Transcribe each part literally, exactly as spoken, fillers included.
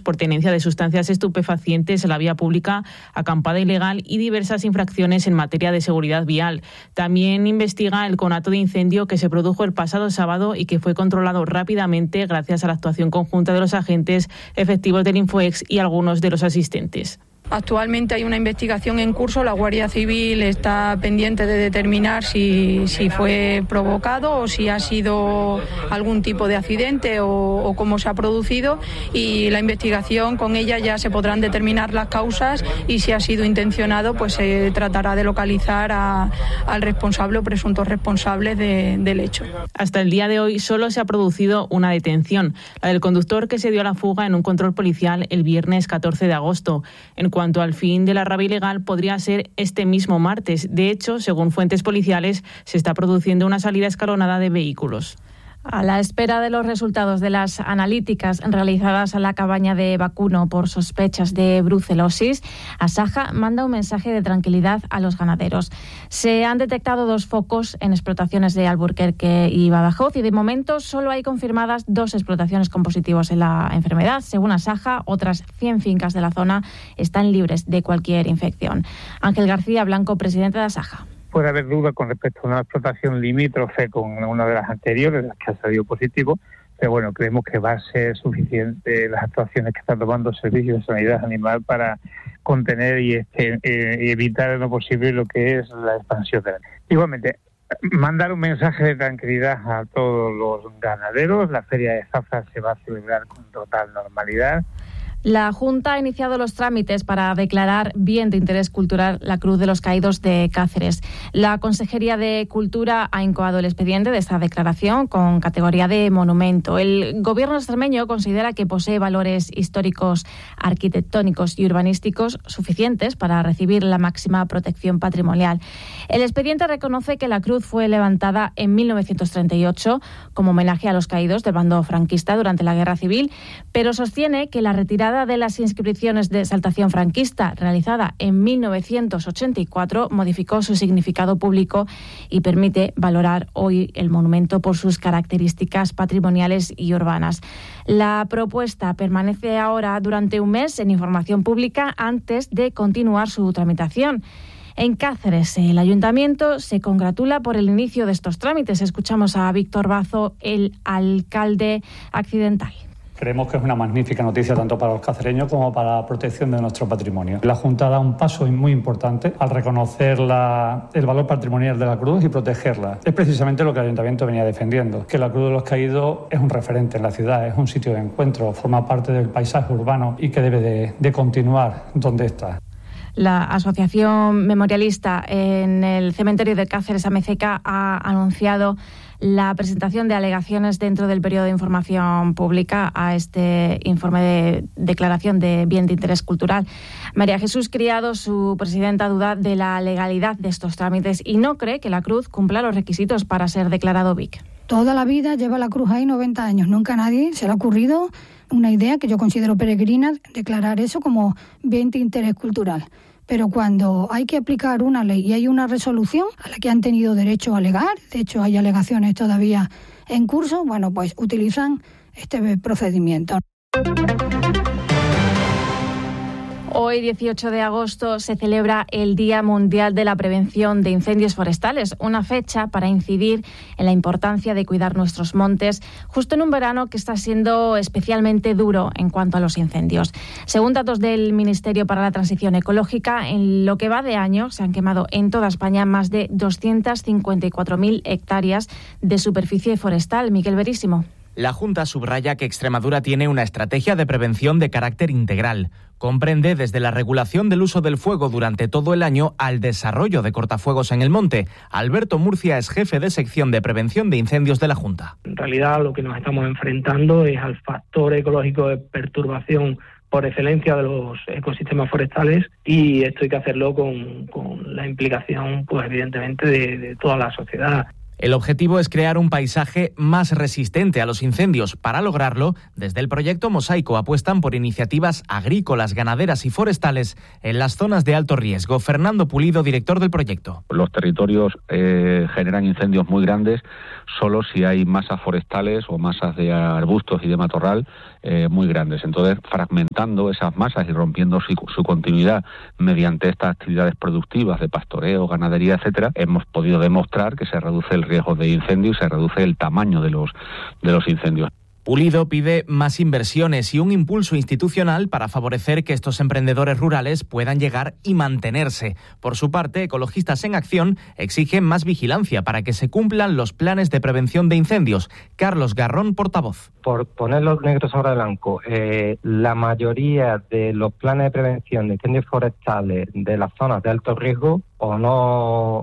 por tenencia de sustancias estupefacientes en la vía pública, acampada ilegal y diversas infracciones en materia de seguridad vial. También investiga el conato de incendio que se produjo el pasado sábado y que fue controlado rápidamente gracias a la actuación conjunta de los agentes, efectivos del Infoex y algunos de los asistentes. Actualmente hay una investigación en curso, la Guardia Civil está pendiente de determinar si, si fue provocado o si ha sido algún tipo de accidente o, o cómo se ha producido, y la investigación, con ella ya se podrán determinar las causas y si ha sido intencionado pues se tratará de localizar a, al responsable o presuntos responsables de, del hecho. Hasta el día de hoy solo se ha producido una detención, la del conductor que se dio a la fuga en un control policial el viernes catorce de agosto. En En cuanto al fin de la rabia ilegal, podría ser este mismo martes. De hecho, según fuentes policiales, se está produciendo una salida escalonada de vehículos. A la espera de los resultados de las analíticas realizadas a la cabaña de vacuno por sospechas de brucelosis, Asaja manda un mensaje de tranquilidad a los ganaderos. Se han detectado dos focos en explotaciones de Alburquerque y Badajoz y de momento solo hay confirmadas dos explotaciones con positivos en la enfermedad. Según Asaja, otras cien fincas de la zona están libres de cualquier infección. Ángel García Blanco, presidente de Asaja. Puede haber duda con respecto a una explotación limítrofe con una de las anteriores, las que ha salido positivo, pero bueno, creemos que va a ser suficiente las actuaciones que está tomando el Servicio de Sanidad Animal para contener y, este, eh, y evitar en lo posible lo que es la expansión de la... Igualmente, mandar un mensaje de tranquilidad a todos los ganaderos. La Feria de Zafra se va a celebrar con total normalidad. La Junta ha iniciado los trámites para declarar bien de interés cultural la Cruz de los Caídos de Cáceres. La Consejería de Cultura ha incoado el expediente de esta declaración con categoría de monumento. El Gobierno extremeño considera que posee valores históricos, arquitectónicos y urbanísticos suficientes para recibir la máxima protección patrimonial. El expediente reconoce que la cruz fue levantada en mil novecientos treinta y ocho como homenaje a los caídos del bando franquista durante la Guerra Civil, pero sostiene que la retirada de las inscripciones de exaltación franquista realizada en mil novecientos ochenta y cuatro modificó su significado público y permite valorar hoy el monumento por sus características patrimoniales y urbanas. La propuesta permanece ahora durante un mes en información pública antes de continuar su tramitación. En Cáceres, el Ayuntamiento se congratula por el inicio de estos trámites. Escuchamos a Víctor Bazo, el alcalde accidental. Creemos que es una magnífica noticia tanto para los cacereños como para la protección de nuestro patrimonio. La Junta da un paso muy importante al reconocer la, el valor patrimonial de la cruz y protegerla. Es precisamente lo que el Ayuntamiento venía defendiendo, que la Cruz de los Caídos es un referente en la ciudad, es un sitio de encuentro, forma parte del paisaje urbano y que debe de, de continuar donde está. La Asociación Memorialista en el cementerio de Cáceres Amezeca ha anunciado la presentación de alegaciones dentro del periodo de información pública a este informe de declaración de bien de interés cultural. María Jesús Criado, su presidenta, duda de la legalidad de estos trámites y no cree que la cruz cumpla los requisitos para ser declarado B I C. Toda la vida lleva la cruz ahí noventa años. Nunca a nadie se le ha ocurrido una idea que yo considero peregrina, declarar eso como bien de interés cultural. Pero cuando hay que aplicar una ley y hay una resolución a la que han tenido derecho a alegar, de hecho hay alegaciones todavía en curso, bueno, pues utilizan este procedimiento. Hoy, dieciocho de agosto, se celebra el Día Mundial de la Prevención de Incendios Forestales, una fecha para incidir en la importancia de cuidar nuestros montes, justo en un verano que está siendo especialmente duro en cuanto a los incendios. Según datos del Ministerio para la Transición Ecológica, en lo que va de año se han quemado en toda España más de doscientas cincuenta y cuatro mil hectáreas de superficie forestal. Miguel Verísimo. La Junta subraya que Extremadura tiene una estrategia de prevención de carácter integral. Comprende desde la regulación del uso del fuego durante todo el año al desarrollo de cortafuegos en el monte. Alberto Murcia es jefe de sección de prevención de incendios de la Junta. En realidad lo que nos estamos enfrentando es al factor ecológico de perturbación por excelencia de los ecosistemas forestales y esto hay que hacerlo con, con la implicación, pues evidentemente, de, de toda la sociedad. El objetivo es crear un paisaje más resistente a los incendios. Para lograrlo, desde el proyecto Mosaico apuestan por iniciativas agrícolas, ganaderas y forestales en las zonas de alto riesgo. Fernando Pulido, director del proyecto. Los territorios eh, generan incendios muy grandes solo si hay masas forestales o masas de arbustos y de matorral eh, muy grandes. Entonces, fragmentando esas masas y rompiendo su, su continuidad mediante estas actividades productivas de pastoreo, ganadería, etcétera, hemos podido demostrar que se reduce el riesgo de incendio y se reduce el tamaño de los de los incendios. Pulido pide más inversiones y un impulso institucional para favorecer que estos emprendedores rurales puedan llegar y mantenerse. Por su parte, Ecologistas en Acción exigen más vigilancia para que se cumplan los planes de prevención de incendios. Carlos Garrón, portavoz. Por ponerlo negro sobre blanco, eh, la mayoría de los planes de prevención de incendios forestales de las zonas de alto riesgo o no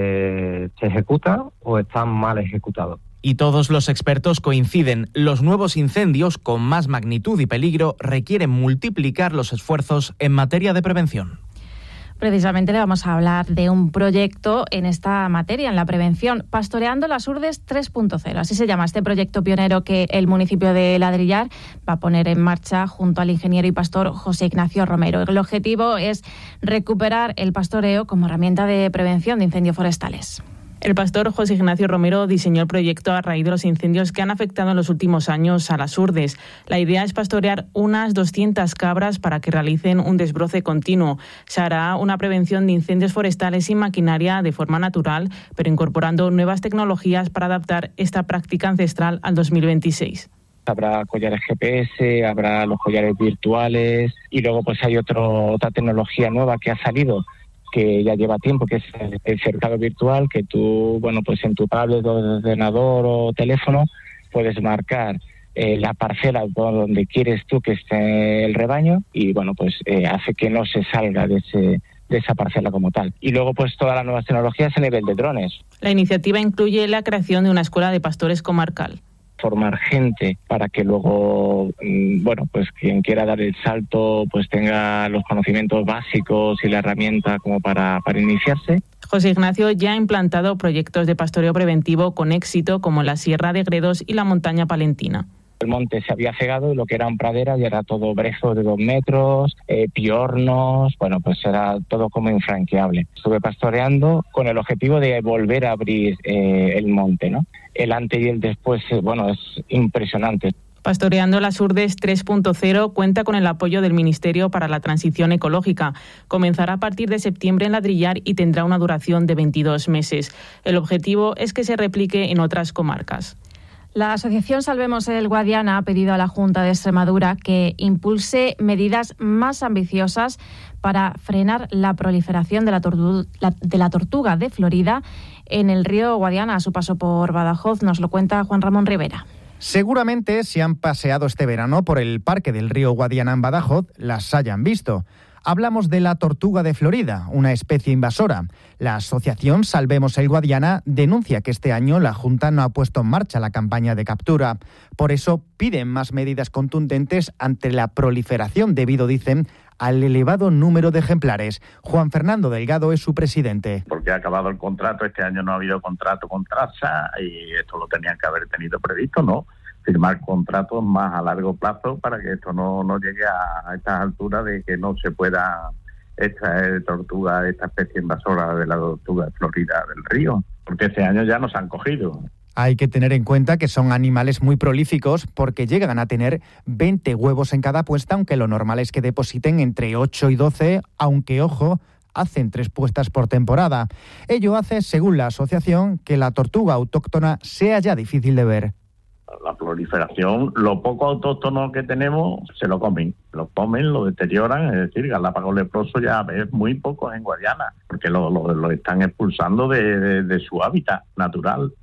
eh, se ejecutan o están mal ejecutados. Y todos los expertos coinciden, los nuevos incendios con más magnitud y peligro requieren multiplicar los esfuerzos en materia de prevención. Precisamente le vamos a hablar de un proyecto en esta materia, en la prevención, Pastoreando las Urdes tres punto cero. Así se llama este proyecto pionero que el municipio de Ladrillar va a poner en marcha junto al ingeniero y pastor José Ignacio Romero. El objetivo es recuperar el pastoreo como herramienta de prevención de incendios forestales. El pastor José Ignacio Romero diseñó el proyecto a raíz de los incendios que han afectado en los últimos años a las urdes. La idea es pastorear unas doscientas cabras para que realicen un desbroce continuo. Se hará una prevención de incendios forestales sin maquinaria de forma natural, pero incorporando nuevas tecnologías para adaptar esta práctica ancestral al dos mil veintiséis. Habrá collares G P S, habrá los collares virtuales y luego pues hay otro, otra tecnología nueva que ha salido, que ya lleva tiempo, que es el cercado virtual, que tú, bueno, pues en tu tablet o ordenador o teléfono puedes marcar eh, la parcela donde quieres tú que esté el rebaño y, bueno, pues eh, hace que no se salga de ese de esa parcela como tal. Y luego, pues todas las nuevas tecnologías a nivel de drones. La iniciativa incluye la creación de una escuela de pastores comarcal. Formar gente para que luego, bueno, pues quien quiera dar el salto pues tenga los conocimientos básicos y la herramienta como para, para iniciarse. José Ignacio ya ha implantado proyectos de pastoreo preventivo con éxito como la Sierra de Gredos y la Montaña Palentina. El monte se había cegado y lo que eran praderas y era todo brezos de dos metros, eh, piornos, bueno, pues era todo como infranqueable. Estuve pastoreando con el objetivo de volver a abrir eh, el monte, ¿no? El antes y el después, bueno, es impresionante. Pastoreando las Urdes tres punto cero cuenta con el apoyo del Ministerio para la Transición Ecológica. Comenzará a partir de septiembre en Ladrillar y tendrá una duración de veintidós meses. El objetivo es que se replique en otras comarcas. La asociación Salvemos el Guadiana ha pedido a la Junta de Extremadura que impulse medidas más ambiciosas para frenar la proliferación de la, tortu- la, de la tortuga de Florida en el río Guadiana a su paso por Badajoz. Nos lo cuenta Juan Ramón Rivera. Seguramente si han paseado este verano por el parque del río Guadiana en Badajoz, las hayan visto. Hablamos de la tortuga de Florida, una especie invasora. La asociación Salvemos el Guadiana denuncia que este año la Junta no ha puesto en marcha la campaña de captura. Por eso piden más medidas contundentes ante la proliferación debido, dicen, al elevado número de ejemplares. Juan Fernando Delgado es su presidente. Porque ha acabado el contrato, este año no ha habido contrato con Trasa y esto lo tenían que haber tenido previsto, ¿no? Firmar contratos más a largo plazo para que esto no, no llegue a, a estas alturas de que no se pueda extraer tortuga, esta especie invasora de la tortuga de Florida del río, porque este año ya nos han cogido. Hay que tener en cuenta que son animales muy prolíficos porque llegan a tener veinte huevos en cada puesta, aunque lo normal es que depositen entre ocho y doce, aunque, ojo, hacen tres puestas por temporada. Ello hace, según la asociación, que la tortuga autóctona sea ya difícil de ver. La proliferación, lo poco autóctono que tenemos, se lo comen. Lo comen, lo deterioran, es decir, galápago leproso ya es muy pocos en Guadiana, porque lo, lo, lo están expulsando de, de, de su hábitat natural.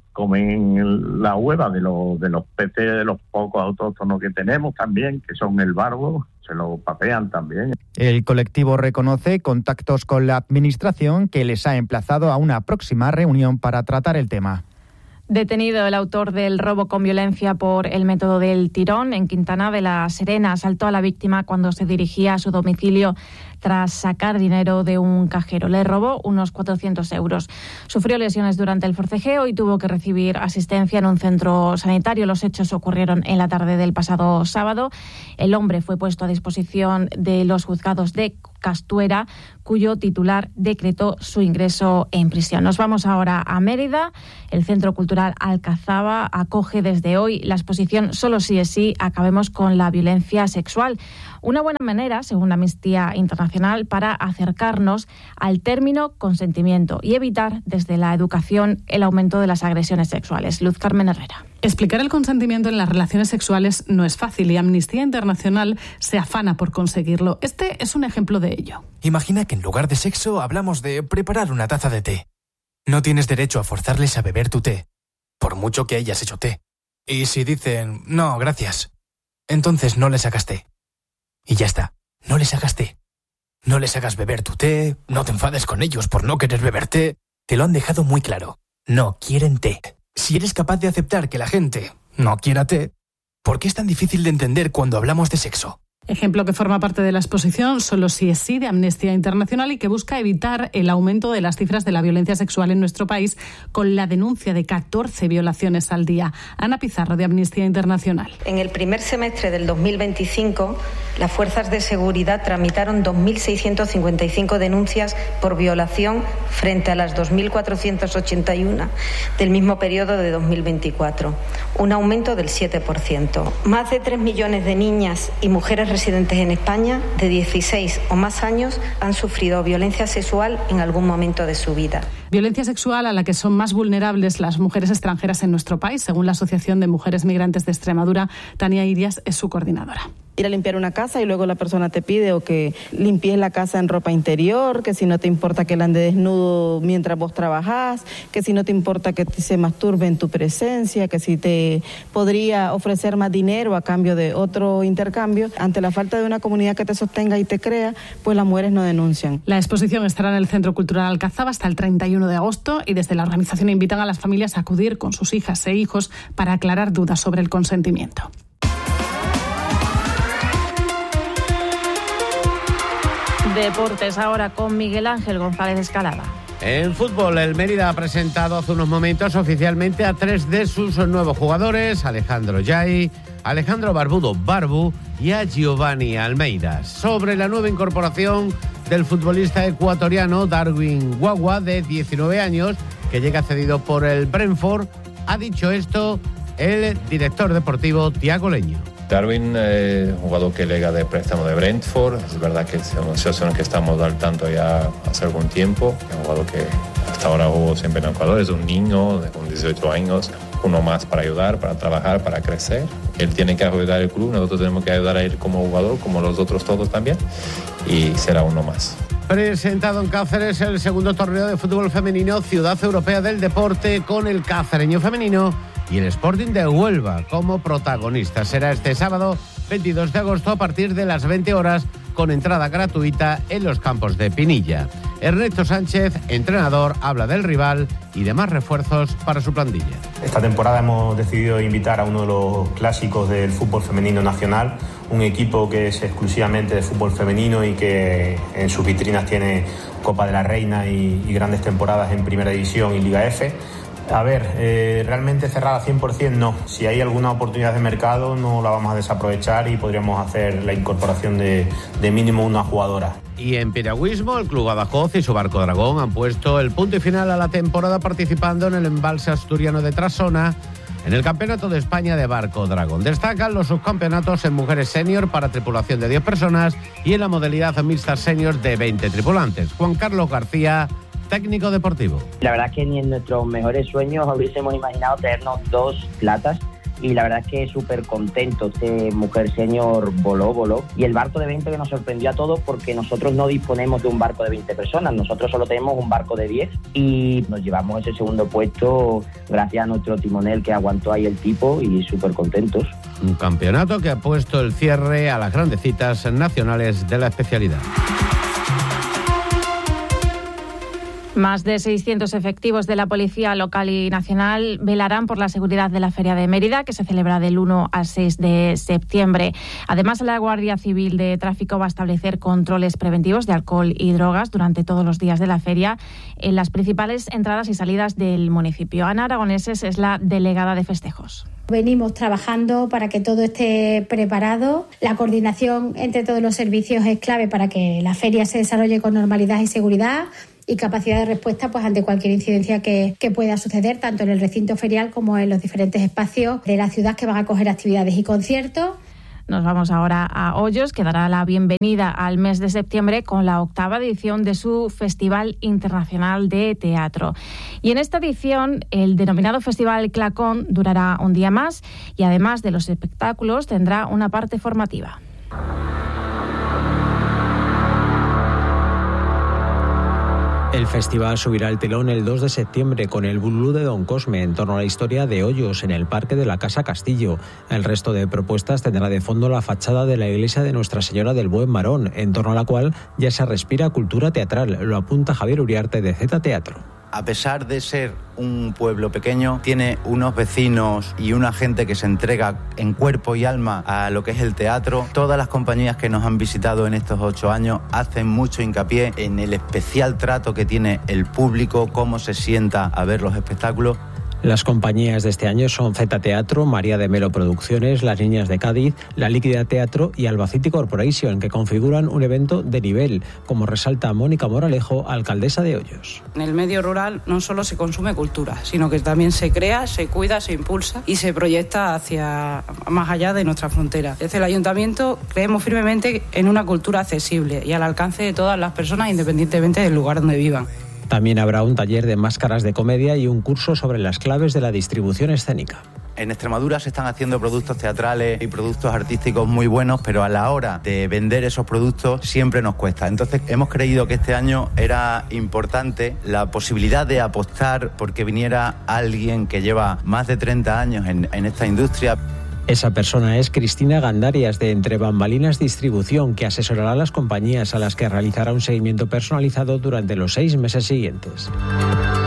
Comen la hueva de los, de los peces, de los pocos autóctonos que tenemos también, que son el barbo, se lo papean también. El colectivo reconoce contactos con la administración que les ha emplazado a una próxima reunión para tratar el tema. Detenido el autor del robo con violencia por el método del tirón en Quintana de la Serena. Asaltó a la víctima cuando se dirigía a su domicilio tras sacar dinero de un cajero. Le robó unos cuatrocientos euros. Sufrió lesiones durante el forcejeo y tuvo que recibir asistencia en un centro sanitario. Los hechos ocurrieron en la tarde del pasado sábado. El hombre fue puesto a disposición de los juzgados de Castuera, cuyo titular decretó su ingreso en prisión. Nos vamos ahora a Mérida. El Centro Cultural Alcazaba acoge desde hoy la exposición Solo sí es sí, acabemos con la violencia sexual. Una buena manera, según Amnistía Internacional, para acercarnos al término consentimiento y evitar desde la educación el aumento de las agresiones sexuales. Luz Carmen Herrera. Explicar el consentimiento en las relaciones sexuales no es fácil y Amnistía Internacional se afana por conseguirlo. Este es un ejemplo de ello. Imagina que en lugar de sexo hablamos de preparar una taza de té. No tienes derecho a forzarles a beber tu té, por mucho que hayas hecho té. Y si dicen, no, gracias, entonces no les hagas té. Y ya está, no les hagas té. No les hagas beber tu té, no te enfades con ellos por no querer beber té. Te lo han dejado muy claro. No quieren té. Si eres capaz de aceptar que la gente no quiera té, ¿por qué es tan difícil de entender cuando hablamos de sexo? Ejemplo que forma parte de la exposición Solo sí es sí de Amnistía Internacional y que busca evitar el aumento de las cifras de la violencia sexual en nuestro país con la denuncia de catorce violaciones al día. Ana Pizarro, de Amnistía Internacional. En el primer semestre del dos mil veinticinco, las fuerzas de seguridad tramitaron dos mil seiscientas cincuenta y cinco denuncias por violación frente a las dos mil cuatrocientas ochenta y uno del mismo periodo de dos mil veinticuatro, un aumento del siete por ciento. Más de tres millones de niñas y mujeres residentes en España de dieciséis o más años han sufrido violencia sexual en algún momento de su vida. Violencia sexual a la que son más vulnerables las mujeres extranjeras en nuestro país. Según la Asociación de Mujeres Migrantes de Extremadura, Tania Irias es su coordinadora. Ir a limpiar una casa y luego la persona te pide o que limpies la casa en ropa interior, que si no te importa que él ande desnudo mientras vos trabajás, que si no te importa que se masturbe en tu presencia, que si te podría ofrecer más dinero a cambio de otro intercambio. Ante la falta de una comunidad que te sostenga y te crea, pues las mujeres no denuncian. La exposición estará en el Centro Cultural Alcazaba hasta el treinta y uno de agosto y desde la organización invitan a las familias a acudir con sus hijas e hijos para aclarar dudas sobre el consentimiento. Deportes ahora con Miguel Ángel González Escalada. En fútbol, el Mérida ha presentado hace unos momentos oficialmente a tres de sus nuevos jugadores, Alejandro Yay, Alejandro Barbudo Barbu y a Giovanni Almeida. Sobre la nueva incorporación del futbolista ecuatoriano Darwin Guagua, de diecinueve años, que llega cedido por el Brentford, ha dicho esto el director deportivo Tiago Leño. Darwin es un jugador que llega de préstamo de Brentford. Es verdad que es una situación que estamos al tanto ya hace algún tiempo. Es un jugador que hasta ahora jugó siempre en Ecuador. Es un niño de dieciocho años, uno más para ayudar, para trabajar, para crecer. Él tiene que ayudar al club, nosotros tenemos que ayudar a él como jugador, como los otros todos también, y será uno más. Presentado en Cáceres el segundo torneo de fútbol femenino Ciudad Europea del Deporte, con el Cacereño femenino y el Sporting de Huelva como protagonistas. Será este sábado veintidós de agosto a partir de las veinte horas, con entrada gratuita en los campos de Pinilla. Ernesto Sánchez, entrenador, habla del rival y de más refuerzos para su plantilla. Esta temporada hemos decidido invitar a uno de los clásicos del fútbol femenino nacional, un equipo que es exclusivamente de fútbol femenino y que en sus vitrinas tiene Copa de la Reina y, y grandes temporadas en Primera División y Liga F. A ver, eh, realmente cerrada cien por ciento no. Si hay alguna oportunidad de mercado no la vamos a desaprovechar y podríamos hacer la incorporación de, de mínimo una jugadora. Y en piragüismo, el Club Badajoz y su barco Dragón han puesto el punto y final a la temporada participando en el embalse asturiano de Trasona en el Campeonato de España de Barco Dragón. Destacan los subcampeonatos en mujeres senior para tripulación de diez personas y en la modalidad mixta senior de veinte tripulantes. Juan Carlos García, técnico deportivo. La verdad es que ni en nuestros mejores sueños hubiésemos imaginado tenernos dos platas y la verdad es que súper contento. Este mujer senior voló, voló. Y el barco de veinte que nos sorprendió a todos porque nosotros no disponemos de un barco de veinte personas, nosotros solo tenemos un barco de diez y nos llevamos ese segundo puesto gracias a nuestro timonel que aguantó ahí el tipo y súper contentos. Un campeonato que ha puesto el cierre a las grandes citas nacionales de la especialidad. Más de seiscientos efectivos de la Policía Local y Nacional velarán por la seguridad de la Feria de Mérida, que se celebra del uno al seis de septiembre. Además, la Guardia Civil de Tráfico va a establecer controles preventivos de alcohol y drogas durante todos los días de la feria en las principales entradas y salidas del municipio. Ana Aragoneses es la delegada de festejos. Venimos trabajando para que todo esté preparado. La coordinación entre todos los servicios es clave para que la feria se desarrolle con normalidad y seguridad y capacidad de respuesta pues ante cualquier incidencia que, que pueda suceder, tanto en el recinto ferial como en los diferentes espacios de la ciudad que van a acoger actividades y conciertos. Nos vamos ahora a Hoyos, que dará la bienvenida al mes de septiembre con la octava edición de su Festival Internacional de Teatro. Y en esta edición, el denominado Festival Clacón durará un día más y además de los espectáculos tendrá una parte formativa. El festival subirá el telón el dos de septiembre con el Bululú de Don Cosme en torno a la historia de Hoyos en el Parque de la Casa Castillo. El resto de propuestas tendrá de fondo la fachada de la iglesia de Nuestra Señora del Buen Marón, en torno a la cual ya se respira cultura teatral, lo apunta Javier Uriarte de Z Teatro. A pesar de ser un pueblo pequeño, tiene unos vecinos y una gente que se entrega en cuerpo y alma a lo que es el teatro. Todas las compañías que nos han visitado en estos ocho años hacen mucho hincapié en el especial trato que tiene el público, cómo se sienta a ver los espectáculos. Las compañías de este año son Z Teatro, María de Melo Producciones, Las Niñas de Cádiz, La Líquida Teatro y Albacete Corporation, que configuran un evento de nivel, como resalta Mónica Moralejo, alcaldesa de Hoyos. En el medio rural no solo se consume cultura, sino que también se crea, se cuida, se impulsa y se proyecta hacia más allá de nuestra frontera. Desde el Ayuntamiento creemos firmemente en una cultura accesible y al alcance de todas las personas, independientemente del lugar donde vivan. También habrá un taller de máscaras de comedia y un curso sobre las claves de la distribución escénica. En Extremadura se están haciendo productos teatrales y productos artísticos muy buenos, pero a la hora de vender esos productos siempre nos cuesta. Entonces hemos creído que este año era importante la posibilidad de apostar porque viniera alguien que lleva más de treinta años en, en esta industria. Esa persona es Cristina Gandarias, de Entre Bambalinas Distribución, que asesorará a las compañías a las que realizará un seguimiento personalizado durante los seis meses siguientes.